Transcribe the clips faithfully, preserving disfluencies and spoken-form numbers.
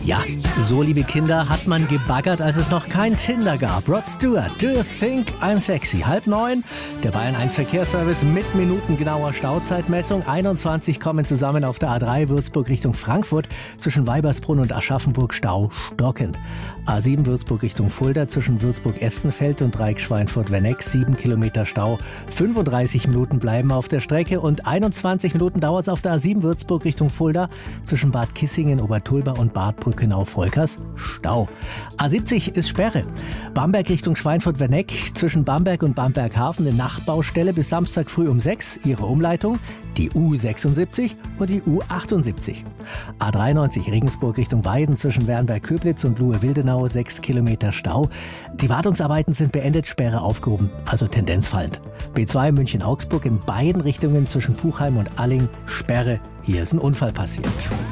Ja, so liebe Kinder hat man gebaggert, als es noch kein Tinder gab. Rod Stewart, Do You Think I'm Sexy? Halb neun, der Bayern eins Verkehrsservice mit minutengenauer Stauzeitmessung. einundzwanzig kommen zusammen auf der A drei Würzburg Richtung Frankfurt. Zwischen Weibersbrunn und Aschaffenburg Stau stockend. A sieben Würzburg Richtung Fulda zwischen Würzburg-Estenfeld und Dreieck-Schweinfurt-Werneck. sieben Kilometer Stau. fünfunddreißig Minuten bleiben auf der Strecke und einundzwanzig Minuten dauert es auf der A sieben Würzburg Richtung Fulda zwischen Bad Kissingen, Obertulba und Bad Brückenau-Volkers Stau. A siebzig ist Sperre. Bamberg Richtung Schweinfurt-Werneck zwischen Bamberg und Bamberghafen eine Nachtbaustelle bis Samstag früh um sechs. Ihre Umleitung die U sechsundsiebzig und die U achtundsiebzig. A dreiundneunzig Regensburg Richtung Weiden zwischen Wernberg-Köblitz und Luhe-Wildenau sechs Kilometer Stau. Die Wartungsarbeiten sind beendet, Sperre aufgehoben, also Tendenz fallend. B zwei München-Augsburg in beiden Richtungen zwischen Puchheim und Alling Sperre. Hier ist ein Unfall passiert.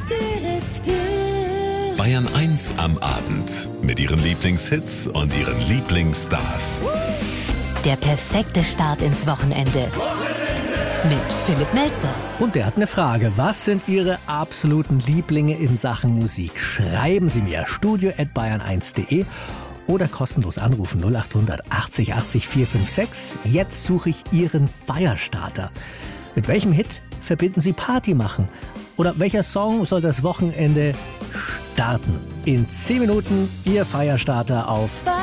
Bayern eins am Abend mit ihren Lieblingshits und ihren Lieblingsstars. Der perfekte Start ins Wochenende. Mit Philipp Melzer. Und der hat eine Frage. Was sind Ihre absoluten Lieblinge in Sachen Musik? Schreiben Sie mir studio at bayern eins punkt de oder kostenlos anrufen null acht hundert achtzig achtzig vier fünf sechs. Jetzt suche ich Ihren Feierstarter. Mit welchem Hit verbinden Sie Party machen? Oder welcher Song soll das Wochenende starten? In zehn Minuten Ihr Feierstarter auf